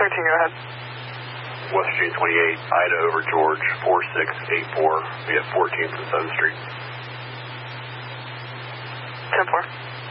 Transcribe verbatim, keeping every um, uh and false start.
thirteen, go ahead. West Virginia twenty-eight, Ida over George, four six eight four. We have fourteenth and seventh Street. ten four.